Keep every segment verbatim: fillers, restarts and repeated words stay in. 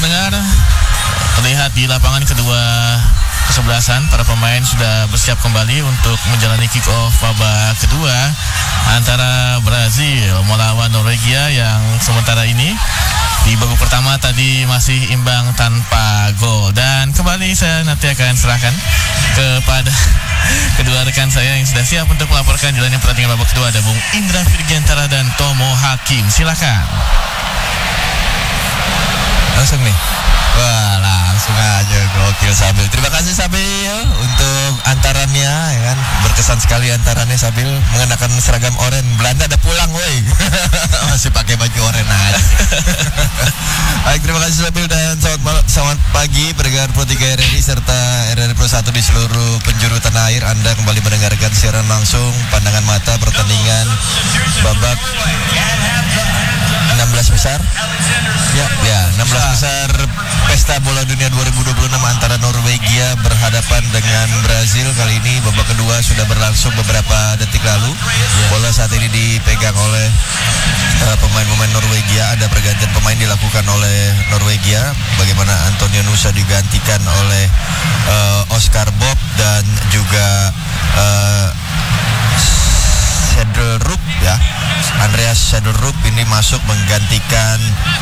pendengar, terlihat di lapangan kedua kesebelasan para pemain sudah bersiap kembali untuk menjalani kick off babak kedua antara Brazil melawan Norwegia yang sementara ini di babak pertama tadi masih imbang tanpa gol. Dan kembali saya nanti akan serahkan kepada kedua rekan saya yang sudah siap untuk melaporkan jalannya pertandingan babak kedua. Ada Bung Indra Virgantara dan Tomo Hakim. Silakan. Langsung nih. Wah, langsung aja gokil Sabil. Terima kasih Sabil untuk antarannya, ya kan. Berkesan sekali antarannya Sabil mengenakan seragam oranye. Belanda ada pulang, woi. Masih pakai baju oranye aja. Baik, terima kasih Sabil dan selamat malam, selamat pagi pendengar Pro tiga R R I serta R R I Pro satu di seluruh penjuru tanah air. Anda kembali mendengarkan siaran langsung pandangan mata pertandingan babak enam belas besar. Ya, ya, enam belas besar Pesta Bola Dunia dua ribu dua puluh enam antara Norwegia berhadapan dengan Brazil. Kali ini babak kedua sudah berlangsung beberapa detik lalu. Bola saat ini dipegang oleh uh, pemain-pemain Norwegia. Ada pergantian pemain dilakukan oleh Norwegia. Bagaimana Antonio Nusa digantikan oleh uh, Oscar Bob dan juga uh, Sedelrup, ya. Andreas Sedelrup ini masuk menggantikan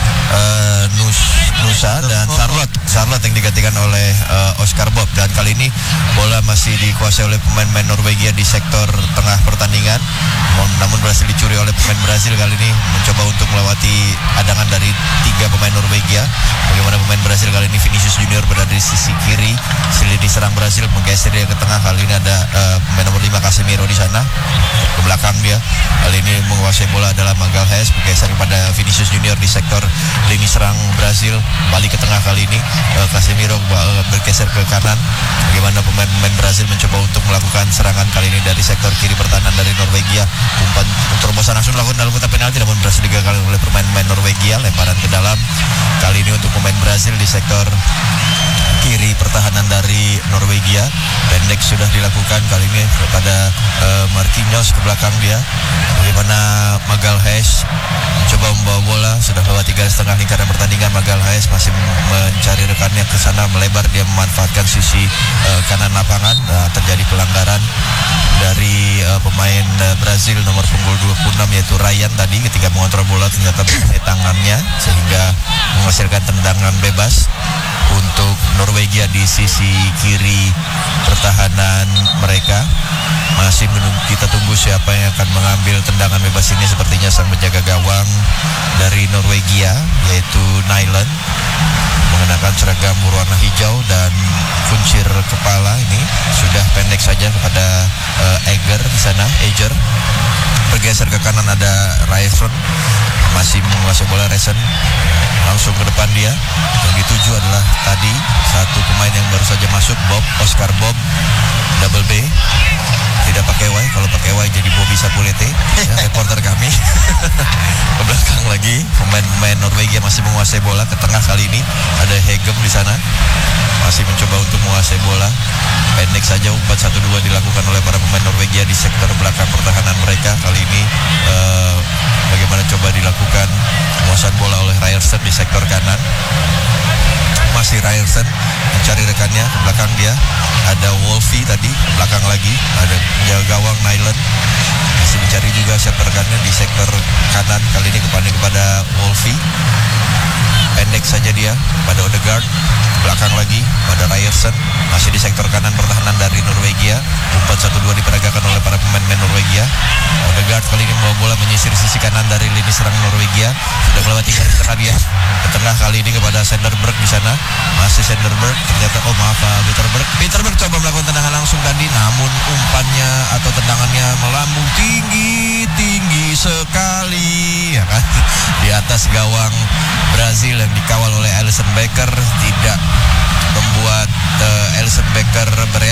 uh, Nus, Nusa dan Charlotte Charlotte yang digantikan oleh uh, Oscar Bob. Dan kali ini bola masih dikuasai oleh pemain-pemain Norwegia di sektor tengah pertandingan. Namun berhasil dicuri oleh pemain Brazil. Kali ini mencoba untuk melewati adangan dari tiga pemain Norwegia. Bagaimana pemain Brazil kali ini Vinicius Junior berada di sisi kiri, sili diserang Brazil, menggeser dia ke tengah. Kali ini ada uh, pemain nomor lima Casemiro di sana, ke belakang dia. Kali ini menguasai bola adalah Magalhaes, bergeser kepada Vinicius Junior di sektor lini serang Brazil. Balik ke tengah kali ini uh, Casemiro uh, bergeser ke kanan. Bagaimana pemain-pemain Brazil mencoba untuk melakukan serangan kali ini dari sektor kiri pertahanan dari Norwegia. Umpan terobosan langsung dilakukan dalam kotak penalti, namun berhasil digagal oleh pemain-pemain Norwegia. Lemparan ke dalam kali ini untuk pemain Brazil di sektor kiri pertahanan dari Norwegia. Pendek sudah dilakukan kali ini kepada uh, Marquinhos ke belakang dia. Bagaimana Magalhaes mencoba membawa bola, sudah lewati garis tengah lingkaran pertandingan. Magalhaes masih mencari rekannya ke sana, melebar dia memanfaatkan sisi uh, kanan lapangan. Nah, terjadi pelanggaran dari uh, pemain uh, Brazil nomor punggung dua puluh enam yaitu Ryan tadi ketika mengontrol bola ternyata pakai tangannya sehingga menghasilkan tendangan bebas untuk Norwegia di sisi kiri pertahanan mereka. Masih menunggu, kita tunggu siapa yang akan mengambil tendangan bebas ini. Sepertinya sang penjaga gawang dari Norwegia yaitu Nyland mengenakan seragam berwarna hijau dan kuncir kepala ini sudah pendek saja kepada uh, Eger di sana. Eger bergeser ke kanan, ada Raisen masih menguasai bola. Raisen langsung ke depan dia. Yang dituju adalah tadi satu pemain yang baru saja masuk, Bob, Oscar Bob, double B. Tidak pakai Y, kalau pakai Y jadi Bobby Sapulete, ya, reporter kami. Ke belakang lagi pemain-pemain Norwegia masih menguasai bola. Ke tengah kali ini ada Hegem di sana, masih mencoba untuk menguasai bola. Pendek saja umpan satu dua dilakukan oleh para pemain Norwegia di sektor belakang pertahanan mereka. Kali ini uh, bagaimana coba dilakukan penguasaan bola oleh Ryerson di sektor kanan. Masih Ryerson mencari rekannya ke belakang dia. Ada Wolfie tadi ke belakang lagi. Ada penjaga gawang Nyland masih mencari juga siapa rekannya di sektor kanan. Kali ini kepada kepada Wolfie. Pendek saja dia pada Odegaard. Belakang lagi pada Ryerson masih di sektor kanan pertahanan dari Norwegia. Umpan satu dua diperagakan oleh para pemain-pemain Norwegia. Odegaard kali ini membawa bola menyisir sisi kanan dari lini serang Norwegia. Sudah melewati garis tengah dia. Ke tengah kali ini kepada Senderberg di sana. Masih Senderberg. Ternyata oh maaf Pak Peterberg. Peterberg coba melakukan tendangan langsung tadi, namun umpannya atau tendangannya melambung tinggi tinggi sekali, ya kan, di atas gawang Brazil yang dikawal oleh Alisson Becker. Tidak membuat uh, Alisson Becker bereaksi.